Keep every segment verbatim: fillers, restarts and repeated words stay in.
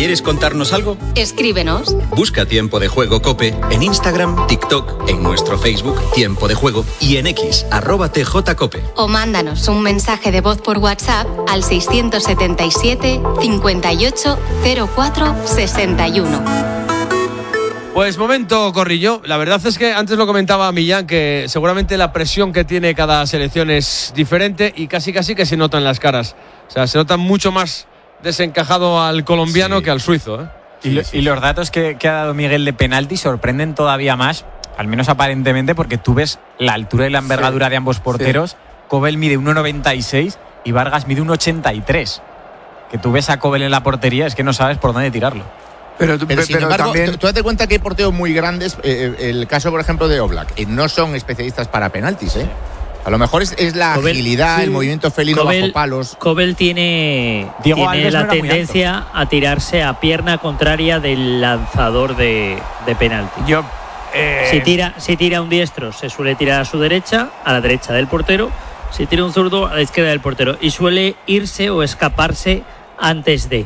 ¿Quieres contarnos algo? Escríbenos. Busca Tiempo de Juego COPE en Instagram, TikTok, en nuestro Facebook Tiempo de Juego y en X, arroba tjcope. O mándanos un mensaje de voz por WhatsApp al seiscientos setenta y siete, cincuenta y ocho, cero cuatro, sesenta y uno. Pues momento, Corrillo. La verdad es que antes lo comentaba Millán, que seguramente la presión que tiene cada selección es diferente y casi casi que se nota en las caras. O sea, se nota mucho más desencajado al colombiano sí. que al suizo, ¿eh? Y, lo, y los datos que, que ha dado Miguel de penalti sorprenden todavía más, al menos aparentemente, porque tú ves la altura y la envergadura sí. de ambos porteros. Sí. Kobel mide uno noventa y seis y Vargas mide uno ochenta y tres. Que tú ves a Kobel en la portería, es que no sabes por dónde tirarlo. Pero, pero, pero sin pero embargo, también... tú date cuenta que hay porteros muy grandes, eh, el caso por ejemplo de Oblak, eh, no son especialistas para penaltis, ¿eh? A lo mejor es, es la Kobel, agilidad, sí. el movimiento felino Kobel, bajo palos. Kobel tiene, Diego tiene la no tendencia a tirarse a pierna contraria del lanzador de, de penalti. Yo, eh... si, tira, si tira un diestro, se suele tirar a su derecha, a la derecha del portero. Si tira un zurdo, a la izquierda del portero. Y suele irse o escaparse antes de...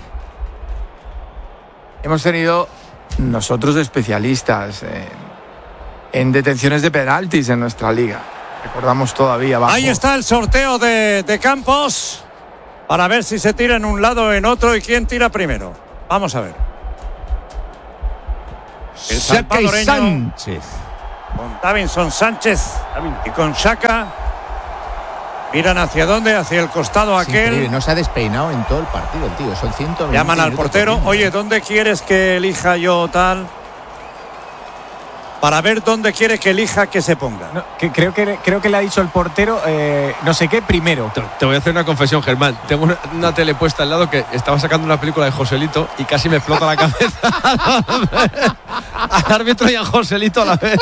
Hemos tenido nosotros especialistas en, en detenciones de penaltis en nuestra liga. Recordamos todavía abajo. Ahí está el sorteo de, de Campos para ver si se tira en un lado o en otro y quién tira primero. Vamos a ver. El salvadoreño Sánchez con Davinson Sánchez y con Xhaka. Miran hacia dónde, hacia el costado es aquel. Increíble. No se ha despeinado en todo el partido, tío. Son ciento veinte. Llaman al portero. Oye, ¿dónde quieres que elija yo tal? Para ver dónde quiere que elija que se ponga. No, que creo que creo que le ha dicho el portero eh, no sé qué primero. Te, te voy a hacer una confesión, Germán. Tengo una, una tele puesta al lado que estaba sacando una película de Joselito y casi me explota la cabeza. Al árbitro y a Joselito a la vez.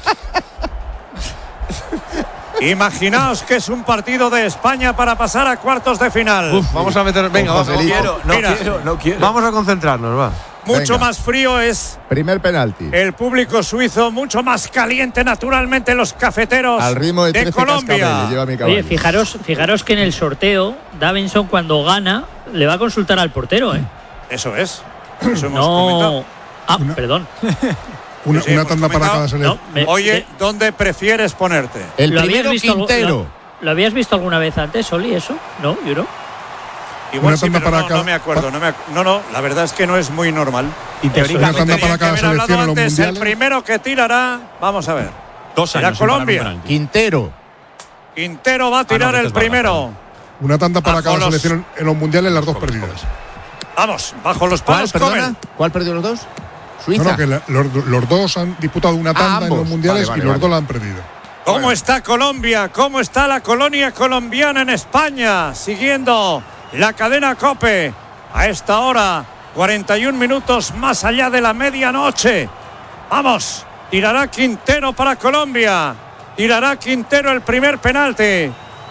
Imaginaos que es un partido de España para pasar a cuartos de final. Uf, vamos a meter. Venga, vamos, no quiero, no Mira, quiero, no quiero. Vamos a concentrarnos, va. Mucho Venga. más frío es primer penalti. el público suizo, mucho más caliente naturalmente los cafeteros al ritmo de, de Colombia. Lleva mi Oye, fijaros, fijaros que en el sorteo Davinson cuando gana le va a consultar al portero, ¿eh? Eso es. Eso hemos no. comentado. Ah, Una, perdón. Una, Sí, una tanda para cada selección. No, me, Oye, me, ¿dónde prefieres ponerte? El ¿lo primero habías visto, Quintero. Lo, ¿Lo habías visto alguna vez antes, Oli, eso? No, yo no. Igual Una sí, tanda pero para no, cada- no me acuerdo. No, me ac- no, no, la verdad es que no es muy normal. Y teóricamente Una tanda para Tenían que cada haber hablado selección en los antes. El mundiales. primero que tirará, vamos a ver. dos Será años sin parar un Colombia. penalti. Quintero. Quintero va a tirar Ah, no, el este es primero. Una tanda para Bajo cada los- selección en los mundiales, las dos perdidas. Vamos, bajo los ¿Cuál, palos perdona? comen. ¿Cuál perdió los dos? Suiza. No, no, que la- los, los dos han disputado una tanda en ambos. los mundiales Vale, vale, y los vale. dos la han perdido. ¿Cómo Bueno. está Colombia? ¿Cómo está la colonia colombiana en España? Siguiendo la cadena COPE. A esta hora, cuarenta y un minutos más allá de la medianoche. Vamos, tirará Quintero para Colombia. Tirará Quintero el primer penalti.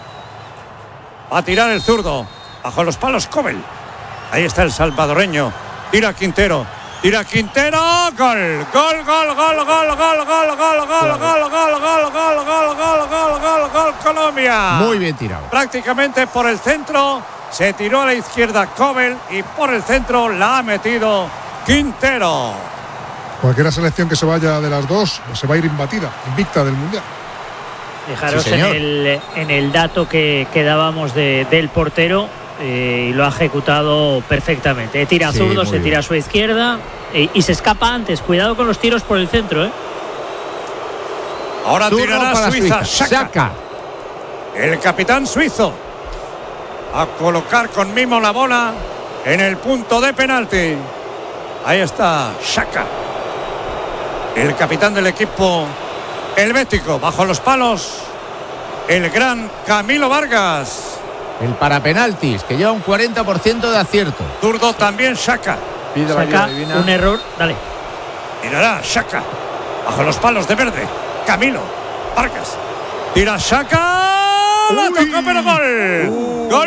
Va a tirar el zurdo. Bajo los palos Kobel. Ahí está el salvadoreño. Tira Quintero. Tira Quintero. Gol. Gol, gol, gol, gol, gol, gol, gol, gol, gol, gol, gol, gol, gol, gol, gol, gol, gol, gol, Colombia. Muy bien tirado. Prácticamente por el centro. Se tiró a la izquierda Kobel y por el centro la ha metido Quintero. Cualquier selección que se vaya de las dos se va a ir imbatida, invicta del mundial. Fijaros Sí, en, señor. el, en el dato que, que dábamos de, del portero eh, y lo ha ejecutado perfectamente. Tira Sí, zurdo, muy se bien. tira a su izquierda eh, y se escapa antes. Cuidado con los tiros por el centro, ¿eh? Ahora Turno tirará para Suiza. Suiza. Xhaka, Xhaka. el capitán suizo, a colocar con mimo la bola en el punto de penalti. Ahí está Xhaka, el capitán del equipo helvético. Bajo los palos, el gran Camilo Vargas. El parapenaltis, que lleva un cuarenta por ciento de acierto. Zurdo también Xhaka. Pide la ayuda Saca divina. un error. Dale. Tirará Xhaka. Bajo los palos de verde. Camilo Vargas. Tira Xhaka. La tocó, pero gol. Gol.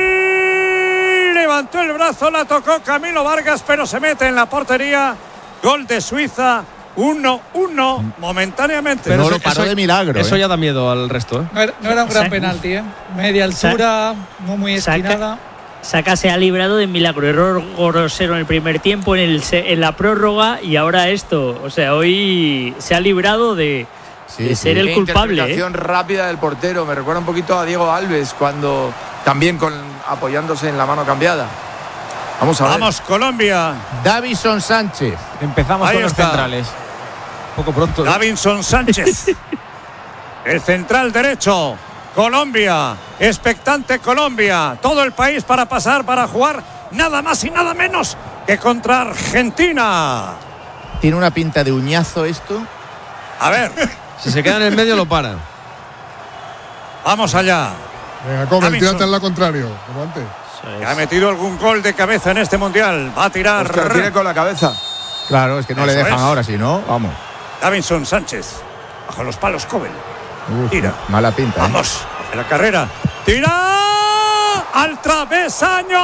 Levantó el brazo, la tocó Camilo Vargas, pero se mete en la portería. Gol de Suiza. uno uno momentáneamente. Pero no eso- lo paró eso- de milagro. Eso ¿eh? ya da miedo al resto, ¿eh? No era, no era un gran Sa- penalti, ¿eh? Media altura, no muy Saca- esquinada. Saca se ha librado de milagro. Error grosero en el primer tiempo, en, el, en la prórroga y ahora esto. O sea, hoy se ha librado de, sí, de ser sí. el culpable. Interpretación ¿eh? rápida del portero. Me recuerda un poquito a Diego Alves cuando también con, apoyándose en la mano cambiada. Vamos a ver. Vamos, Colombia. Davinson Sánchez. Empezamos Ahí con está. los centrales. Poco pronto. ¿eh? Davinson Sánchez. El central derecho. Colombia. Expectante Colombia. Todo el país para pasar, para jugar nada más y nada menos que contra Argentina. Tiene una pinta de uñazo esto. A ver. Si se queda en el medio lo para. Vamos allá. Venga, Cobel, tírate en la contrario, como antes. Que ha metido algún gol de cabeza en este mundial. Va a tirar. Oscar, tiene con la cabeza. Claro, es que no Eso le dejan es. ahora, si no, vamos. Davinson Sánchez. Bajo los palos, Cobel. Uf, Tira. Mala pinta. ¿eh? Vamos. En la carrera. Tira. Al travesaño.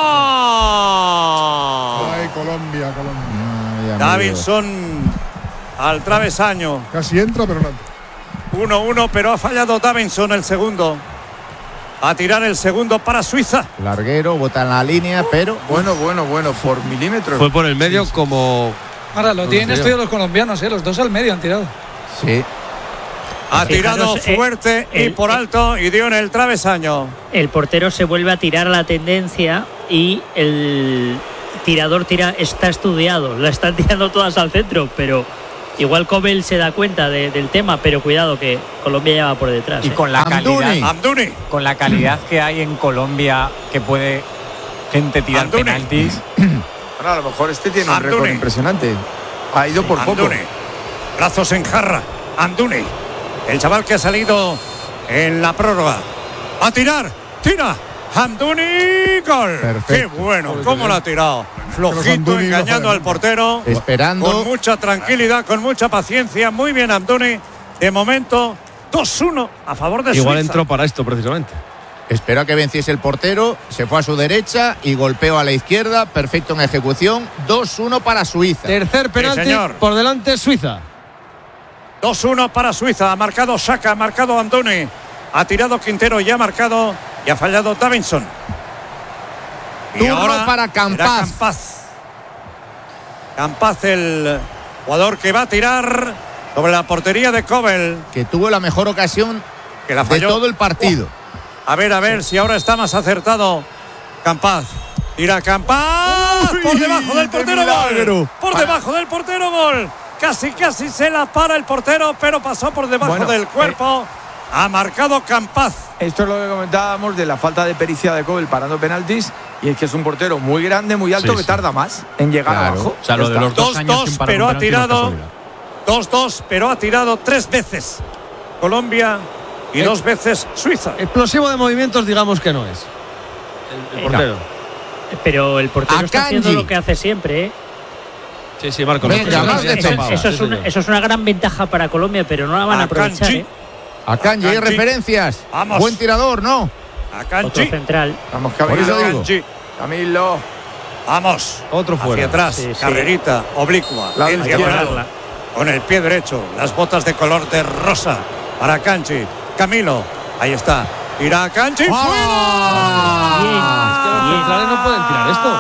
Ay, Colombia, Colombia. Ay, amigo. Davinson al travesaño. Casi entra, pero no. uno uno, pero ha fallado Davinson el segundo. A tirar el segundo para Suiza. Larguero, bota en la línea, pero. Bueno, bueno, bueno, por milímetros. Fue por el medio sí, sí. como. Ahora lo tienen estudiado los colombianos, ¿eh? Los dos al medio han tirado. Sí. Ha tirado Fijaros, fuerte eh, y por eh, alto y dio en el travesaño. El portero se vuelve a tirar a la tendencia y el tirador tira está estudiado. La están tirando todas al centro, pero igual Cobel se da cuenta de, del tema, pero cuidado que Colombia ya va por detrás. Y ¿eh? con la Amdouni. calidad, Amdouni. con la calidad que hay en Colombia, que puede gente tirar Amdouni. penaltis. Bueno, a lo mejor este tiene un Amdouni. récord impresionante. Ha ido por Amdouni. poco. Brazos en jarra. Amdouni. El chaval que ha salido en la prórroga. A tirar. Tira. Amdouni. Gol. Perfecto. Qué bueno. ¿Cómo lo ha tirado? Flojito, Amdouni no engañando falla al portero. Esperando. Con mucha tranquilidad, con mucha paciencia. Muy bien, Amdouni. De momento, dos uno a favor de Igual Suiza. entró para esto precisamente. Esperó a que venciese el portero, se fue a su derecha y golpeó a la izquierda, perfecto en ejecución, dos uno para Suiza. Tercer penalti señor. por delante Suiza. dos uno para Suiza. Ha marcado Saka, ha marcado Amdouni. Ha tirado Quintero y ha marcado y ha fallado Davinson. Y Turno ahora para Campaz. será Campaz. Campaz, el jugador que va a tirar sobre la portería de Cobel. Que tuvo la mejor ocasión Que la de falló. todo el partido. A ver, a ver si ahora está más acertado Campaz. Tira Campaz. Uy, por debajo del qué portero, milagro. gol. Por debajo del portero, gol. Casi, casi se la para el portero, pero pasó por debajo Bueno, del cuerpo. Ha marcado Campaz. Esto es lo que comentábamos de la falta de pericia de Cobel parando penaltis. Y es que es un portero muy grande, muy alto, Sí, que sí. tarda más en llegar Claro. abajo. O sea, Ya lo de está. los dos años dos sin dos, parar pero un ha penalti no es tirado casualidad. dos dos, pero ha tirado tres veces Colombia y Eh. dos veces Suiza. Explosivo de movimientos, digamos que no es. El, el Eh, portero. Pero el portero está Akanji. haciendo lo que hace siempre, ¿eh? Sí, sí, Marco. Venga, Eso- más eso- de Eso, defensa. eso es una, eso es una gran ventaja para Colombia, pero no la van a aprovechar. Akanji. ¿eh? Akanji, hay Akanji. referencias. Vamos. Buen tirador, ¿no? Otro Akanji. central. Vamos, Por eso Camilo. digo. Akanji. Camilo. Vamos. Otro fuera. Hacia atrás. Sí, sí. Carrerita, oblicua. La en hay que diagonal. pararla. Con el pie derecho. Las botas de color de rosa. Para Akanji. Camilo. Ahí está. Tira Akanji. ¡Ah! Bien. Es que los Bien. centrales no pueden tirar esto.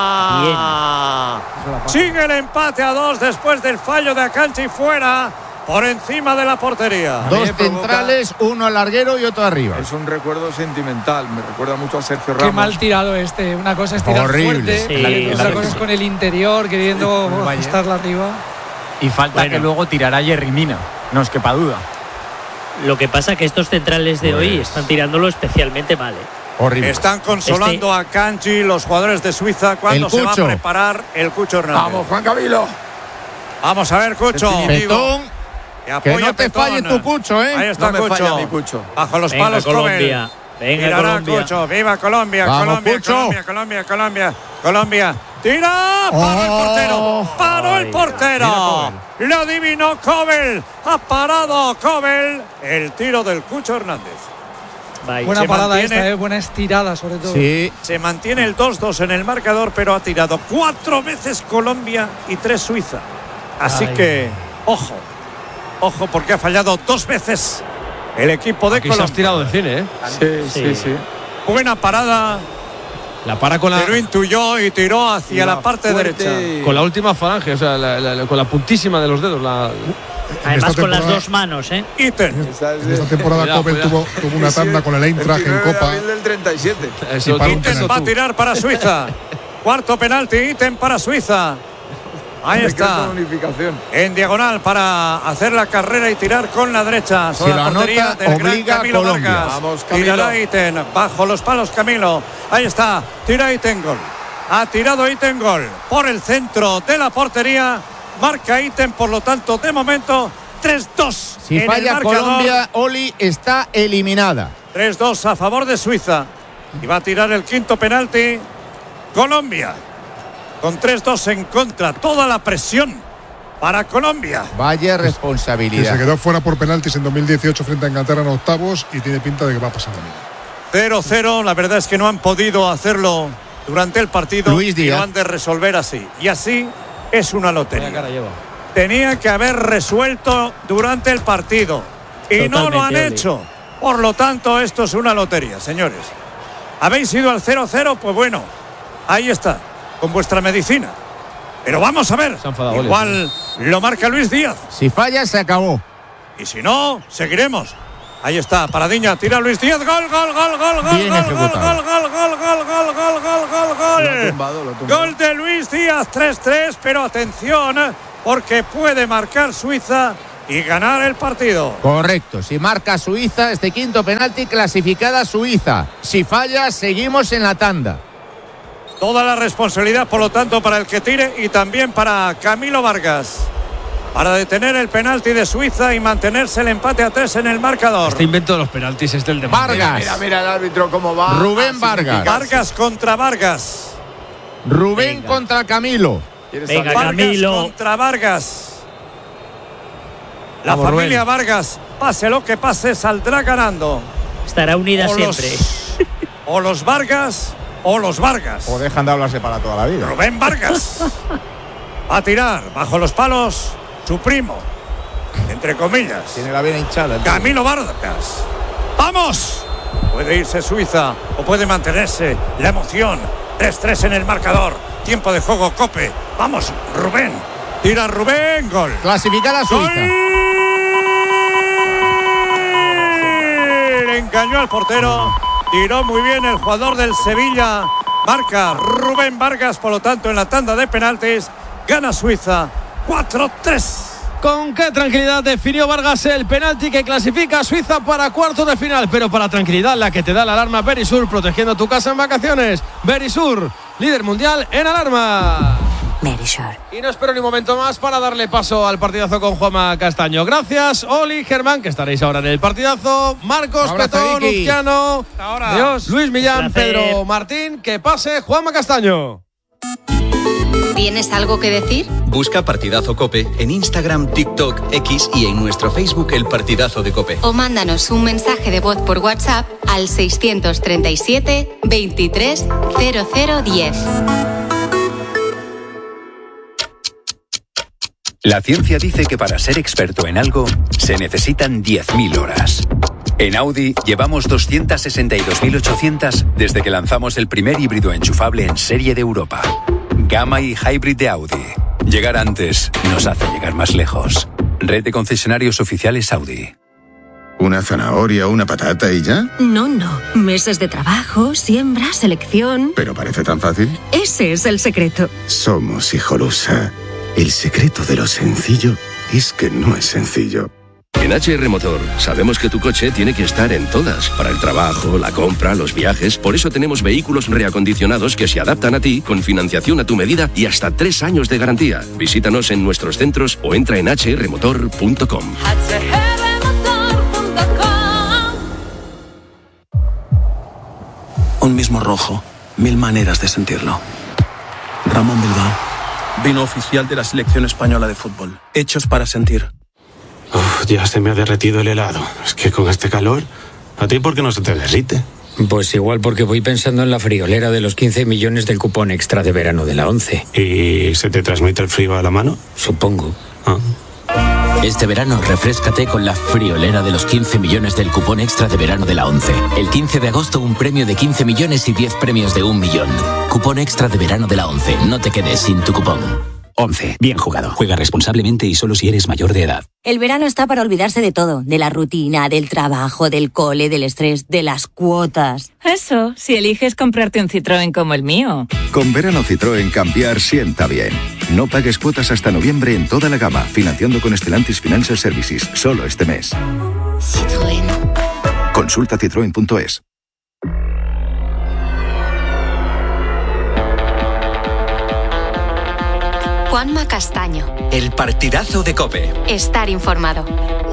Sigue el empate a dos después del fallo de Akanji fuera. Por encima de la portería. mí Dos me provoca- centrales, uno al larguero y otro arriba. Es un recuerdo sentimental. Me recuerda mucho a Sergio Qué Ramos. mal tirado este. Una cosa es tirar Horrible. fuerte, Sí, otra sí, cosa sí. es con el interior, queriendo Sí, vaya. ajustarla arriba. Y falta Bueno. que luego tirará Jerry Mina. No os quepa duda. Lo que pasa que estos centrales de hoy Pues- están tirándolo especialmente mal, ¿eh? Horrible. Están consolando a Akanji los jugadores de Suiza cuando El se va a Cucho. preparar el Cucho Hernández. Vamos, Juan Camilo. Vamos a ver, Cucho. Petón, Que, que no te falle tu Cucho, ¿eh? Ahí está No me Cucho. falla mi Cucho. Bajo los Venga, palos Colombia. Cobel. Venga, Tirará Colombia. Cucho. Viva Colombia, Vamos, Colombia, Cucho. Colombia, Colombia, Colombia, Colombia. Tira, paró el Oh. portero, paró el Ay, portero. Lo adivinó Cobel. Ha parado Cobel. El tiro del Cucho Hernández. Vaya. Buena Se parada mantiene- esta, ¿eh? Buena estirada sobre todo. Sí. Se mantiene el dos dos en el marcador, pero ha tirado cuatro veces Colombia y tres Suiza. Así Ay. que, ojo, ojo, porque ha fallado dos veces el equipo de Aquí se has Colombia. tirado de cine, ¿eh? Sí, sí, Sí. sí. Buena parada La para con la. Pero intuyó y tiró hacia la, la parte fuerte. derecha. Con la última falange, o sea, la, la, la, con la puntísima de los dedos. La... Además con las dos manos, ¿eh? Iten. En esta temporada cuidado, Coppel tuvo, tuvo una tanda con el Eintracht en Copa. del treinta y siete. Eso, Iten va a tirar para Suiza. Cuarto penalti, Iten para Suiza. Ahí está. En diagonal para hacer la carrera y tirar con la derecha. Si lo anota, obliga Camilo Colombia. Vargas. Vamos, Camilo. Tirará Iten. Bajo los palos Camilo. Ahí está. Tira Iten, gol. Ha tirado Iten, gol. Por el centro de la portería. Marca Iten, por lo tanto, de momento, tres dos. Si falla Colombia, Oli está eliminada. tres dos a favor de Suiza. Y va a tirar el quinto penalti Colombia. Con tres dos en contra. Toda la presión para Colombia. Vaya responsabilidad. Que se quedó fuera por penaltis en dos mil dieciocho frente a Inglaterra en octavos y tiene pinta de que va a pasar a mí. cero cero. La verdad es que no han podido hacerlo durante el partido. Luis Díaz. Y lo han de resolver así. Y así es una lotería. Tenía que haber resuelto durante el partido. Y Totalmente, no lo han Oli. hecho. Por lo tanto, esto es una lotería, señores. ¿Habéis ido al cero cero? Pues bueno, ahí está. Con vuestra medicina. Pero vamos a ver. Igual lo marca Luis Díaz. Si falla, se acabó. Y si no, seguiremos. Ahí está, Paradiña, tira Luis Díaz. Gol, gol, gol, gol, gol, Bien gol, ejecutado. gol, gol, gol, gol, gol, gol, gol, gol, gol. Lo ha tumbado, lo ha tumbado. Gol de Luis Díaz, tres tres. Pero atención, porque puede marcar Suiza y ganar el partido. Correcto. Si marca Suiza, este quinto penalti, clasificada Suiza. Si falla, seguimos en la tanda. Toda la responsabilidad, por lo tanto, para el que tire y también para Camilo Vargas. Para detener el penalti de Suiza y mantenerse el empate a tres en el marcador. Este invento de los penaltis es del de Vargas. Mira, mira el árbitro cómo va. Rubén Vargas. Vargas contra Vargas. Rubén Venga. contra Camilo. Venga, Vargas Camilo. contra Vargas. La Vamos, familia Rubén. Vargas, pase lo que pase, saldrá ganando. Estará unida O los, siempre. o los Vargas o los Vargas. O dejan de hablarse para toda la vida. Rubén Vargas. Va a tirar bajo los palos su primo, entre comillas. Tiene la vena hinchada. el Camilo Vargas. ¡Vamos! Puede irse Suiza o puede mantenerse la emoción. tres tres en el marcador. Tiempo de juego, Cope. Vamos, Rubén. Tira Rubén, gol. Clasificada Suiza. ¡Gol! Engañó al portero. Tiró muy bien el jugador del Sevilla. Marca Rubén Vargas, por lo tanto, en la tanda de penaltis. Gana Suiza cuatro tres. Con qué tranquilidad definió Vargas el penalti que clasifica a Suiza para cuartos de final. Pero para tranquilidad, la que te da la alarma Verisur, protegiendo tu casa en vacaciones. Verisur, líder mundial en alarma. Verisur. Y no espero ni un momento más para darle paso al partidazo con Juanma Castaño. Gracias, Oli, Germán, que estaréis ahora en el partidazo. Marcos, Abrazo, Petón, Iki. Uzquiano, Ahora. Dios, Luis Millán, Un placer. Pedro Martín. Que pase Juanma Castaño. ¿Tienes algo que decir? Busca Partidazo Cope en Instagram, TikTok, X y en nuestro Facebook El Partidazo de Cope. O mándanos un mensaje de voz por WhatsApp al seiscientos treinta y siete veintitrés cero cero diez. La ciencia dice que para ser experto en algo se necesitan diez mil horas. En Audi llevamos doscientas sesenta y dos mil ochocientas desde que lanzamos el primer híbrido enchufable en serie de Europa. Gamma y Hybrid de Audi. Llegar antes nos hace llegar más lejos. Red de concesionarios oficiales Audi. ¿Una zanahoria o una patata y ya? No, no. Meses de trabajo, siembra, selección. Pero parece tan fácil. Ese es el secreto. Somos Hijolusa. El secreto de lo sencillo es que no es sencillo. En H R Motor sabemos que tu coche tiene que estar en todas, para el trabajo, la compra, los viajes. Por eso tenemos vehículos reacondicionados que se adaptan a ti, con financiación a tu medida y hasta tres años de garantía. Visítanos en nuestros centros o entra en h r motor punto com. Un mismo rojo, mil maneras de sentirlo. Ramón Bilbao, vino oficial de la selección española de fútbol. Hechos para sentir. Uf, ya se me ha derretido el helado. Es que con este calor, ¿a ti por qué no se te derrite? Pues igual porque voy pensando en la friolera de los quince millones del cupón extra de verano de la ONCE. ¿Y se te transmite el frío a la mano? Supongo. Ah. Este verano refréscate con la friolera de los quince millones del cupón extra de verano de la ONCE. El quince de agosto un premio de quince millones y diez premios de un millón. Cupón extra de verano de la ONCE. No te quedes sin tu cupón. ONCE. Bien jugado. Juega responsablemente y solo si eres mayor de edad. El verano está para olvidarse de todo. De la rutina, del trabajo, del cole, del estrés, de las cuotas. Eso, si eliges comprarte un Citroën como el mío. Con verano Citroën cambiar sienta bien. No pagues cuotas hasta noviembre en toda la gama. Financiando con Stellantis Financial Services. Solo este mes. Citroën. Consulta citroen punto es. Juanma Castaño. El partidazo de COPE. Estar informado.